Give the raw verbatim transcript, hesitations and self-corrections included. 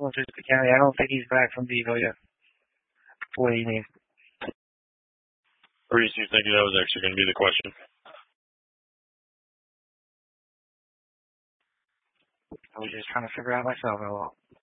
Westchester County. I don't think he's back from Devo yet. What do you mean? Reese, you thinking that was actually going to be the question? I was just trying to figure out myself how long.